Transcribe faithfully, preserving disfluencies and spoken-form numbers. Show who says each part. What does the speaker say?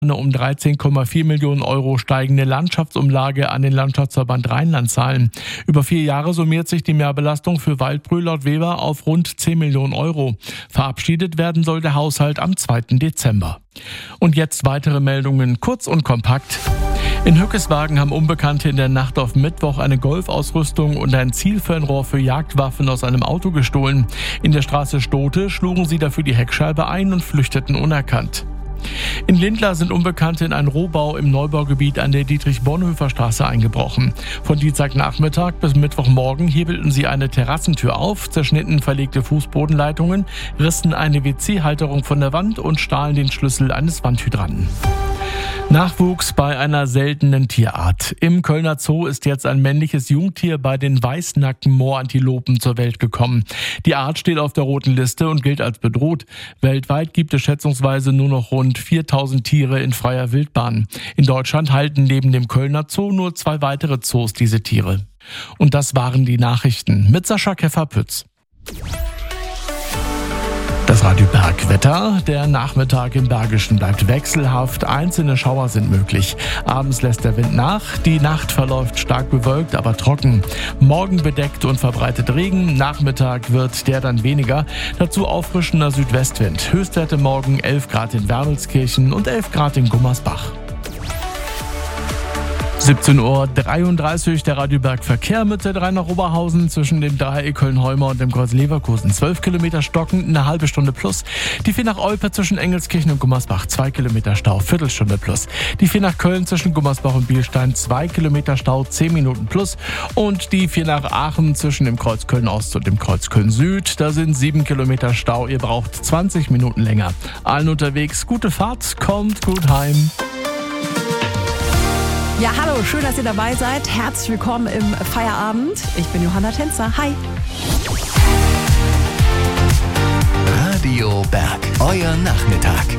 Speaker 1: eine um dreizehn Komma vier Millionen Euro steigende Landschaftsumlage an den Landschaftsverband Rheinland zahlen. Über vier Jahre summiert sich die Mehrbelastung für Waldbrühl laut Weber auf rund zehn Millionen Euro. Verabschiedet werden soll der Haushalt am zweiten Dezember. Und jetzt weitere Meldungen, kurz und kompakt. In Hückeswagen haben Unbekannte in der Nacht auf Mittwoch eine Golfausrüstung und ein Zielfernrohr für Jagdwaffen aus einem Auto gestohlen. In der Straße Stote schlugen sie dafür die Heckscheibe ein und flüchteten unerkannt. In Lindlar sind Unbekannte in einen Rohbau im Neubaugebiet an der Dietrich-Bonhoeffer-Straße eingebrochen. Von Dienstagnachmittag bis Mittwochmorgen hebelten sie eine Terrassentür auf, zerschnitten verlegte Fußbodenleitungen, rissen eine W C-Halterung von der Wand und stahlen den Schlüssel eines Wandhydranten. Nachwuchs bei einer seltenen Tierart. Im Kölner Zoo ist jetzt ein männliches Jungtier bei den Weißnacken-Moorantilopen zur Welt gekommen. Die Art steht auf der roten Liste und gilt als bedroht. Weltweit gibt es schätzungsweise nur noch rund viertausend Tiere in freier Wildbahn. In Deutschland halten neben dem Kölner Zoo nur zwei weitere Zoos diese Tiere. Und das waren die Nachrichten mit Sascha Keffer-Pütz. Das Radio Bergwetter. Der Nachmittag im Bergischen bleibt wechselhaft. Einzelne Schauer sind möglich. Abends lässt der Wind nach. Die Nacht verläuft stark bewölkt, aber trocken. Morgen bedeckt und verbreitet Regen. Nachmittag wird der dann weniger. Dazu auffrischender Südwestwind. Höchstwerte morgen elf Grad in Wermelskirchen und elf Grad in Gummersbach. siebzehn Uhr dreiunddreißig, der Radioberg Verkehr mit der drei nach Oberhausen zwischen dem Dreieck Köln-Heuma und dem Kreuz Leverkusen. zwölf Kilometer stockend, eine halbe Stunde plus. Die vier nach Olpe zwischen Engelskirchen und Gummersbach, zwei Kilometer Stau, Viertelstunde plus. Die vier nach Köln zwischen Gummersbach und Bielstein, zwei Kilometer Stau, zehn Minuten plus. Und die vier nach Aachen zwischen dem Kreuz Köln-Ost und dem Kreuz Köln-Süd, da sind sieben Kilometer Stau. Ihr braucht zwanzig Minuten länger. Allen unterwegs, gute Fahrt, kommt gut heim.
Speaker 2: Ja, hallo, schön, dass ihr dabei seid. Herzlich willkommen im Feierabend. Ich bin Johanna Tänzer. Hi.
Speaker 3: Radio Berg, euer Nachmittag.